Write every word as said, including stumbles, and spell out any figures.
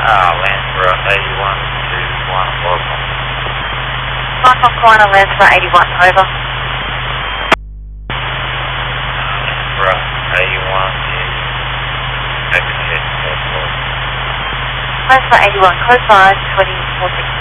Uh, Lansborough eighty-one to one local. Mike Aquina, Lansborough eighty-one, over. Lansborough eighty-one is taking hit for Lansborough eighty-one, code five, twenty-four sixty.